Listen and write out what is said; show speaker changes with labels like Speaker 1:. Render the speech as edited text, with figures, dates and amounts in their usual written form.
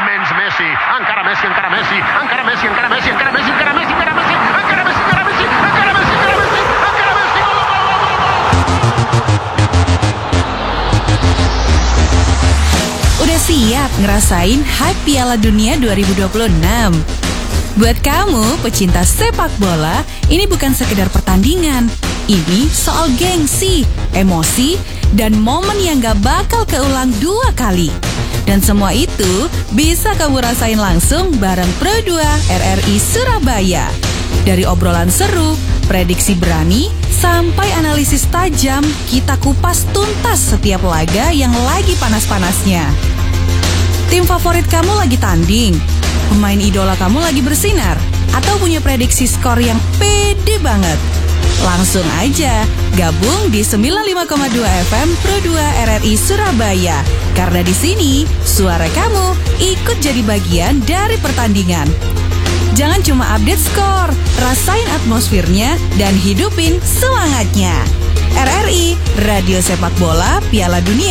Speaker 1: Men's Messi, Ankara Messi, Ankara Messi, Ankara Messi, Ankara Messi, Ankara Messi, Ankara Messi, Ankara Messi, Ankara Messi, Ankara Messi, Ankara Messi, Ankara Messi, Ankara Messi, gol, gol, gol, gol, gol.
Speaker 2: Udah siap ngerasain hype Piala Dunia 2026? Buat kamu pecinta sepak bola, ini bukan sekedar pertandingan. Ini soal gengsi, emosi, dan momen yang gak bakal keulang 2 kali. Dan semua itu bisa kamu rasain langsung bareng Pro2 RRI Surabaya. Dari obrolan seru, prediksi berani, sampai analisis tajam, kita kupas tuntas setiap laga yang lagi panas-panasnya. Tim favorit kamu lagi tanding, pemain idola kamu lagi bersinar, atau punya prediksi skor yang pede banget? Langsung aja gabung di 95,2 FM Pro2 RRI Surabaya. Karena di sini suara kamu ikut jadi bagian dari pertandingan. Jangan cuma update skor, rasain atmosfernya dan hidupin semangatnya. RRI Radio Sepak Bola Piala Dunia